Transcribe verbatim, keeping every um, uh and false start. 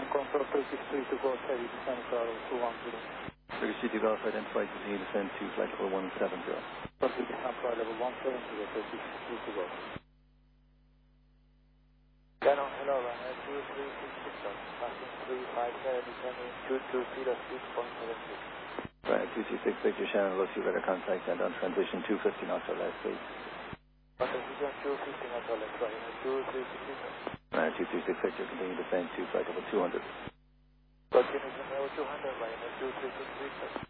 control thirty-three to go heavy descent level two one zero. thirty-three to Golf identified as heavy descent to flight level one seven zero. Heavy descent flight level one seven zero, thirty-three to go. Canon, hello, runway two three six six, passing three five seven, descending two two feet of six point seven six. Right, two two six Victor Shannon, low sea radar contact and on transition two fifty knots or less, please. On transition two fifty knots or less, runway two three six six. Right, two three six Victor, continue descent to flight level two hundred. Continuation level two hundred, runway two three six six.